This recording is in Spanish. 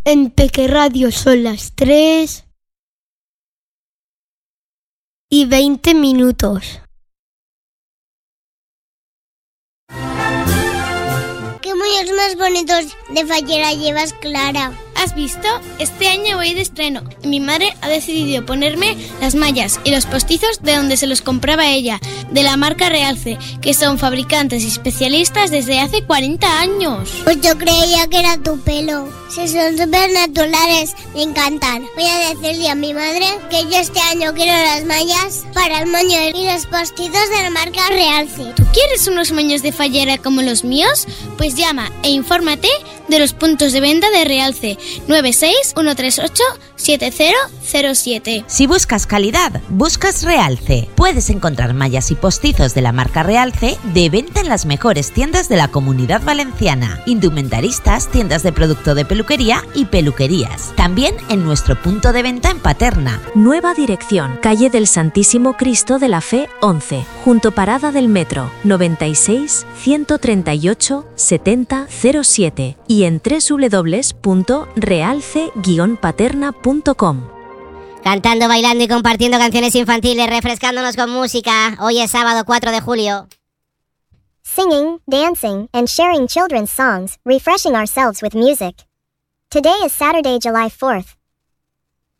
En Peque Radio son las 3:20. ¿Qué muñecos más bonitos de fallera llevas, Clara? ¿Has visto? Este año voy de estreno y mi madre ha decidido ponerme las mallas y los postizos de donde se los compraba ella, de la marca Realce, que son fabricantes y especialistas desde hace 40 años. Pues yo creía que era tu pelo. Si son súper naturales, me encantan. Voy a decirle a mi madre que yo este año quiero las mallas para el moño y los postizos de la marca Realce. ¿Tú quieres unos moños de fallera como los míos? Pues llama e infórmate de los puntos de venta de Realce. 961387007. Si buscas calidad, buscas Realce. Puedes encontrar mallas y postizos de la marca Realce de venta en las mejores tiendas de la Comunidad Valenciana, indumentaristas, tiendas de producto de peluquería y peluquerías. También en nuestro punto de venta en Paterna. Nueva dirección, calle del Santísimo Cristo de la Fe 11, junto Parada del Metro, 96 138 70 07 y en www.realce-paterna.com. Cantando, bailando y compartiendo canciones infantiles, refrescándonos con música. Hoy es sábado 4 de julio. Singing, dancing, and sharing children's songs, refreshing ourselves with music. Today is Saturday, July 4th.